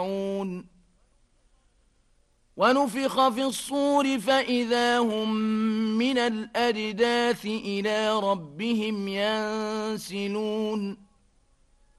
ونفخ في الصور فإذا هم من الأجداث إلى ربهم ينسلون